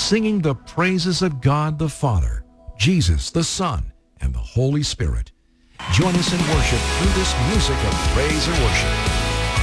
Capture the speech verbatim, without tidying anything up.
singing the praises of God the Father, Jesus the Son, and the Holy Spirit. Join us in worship through this music of praise and worship.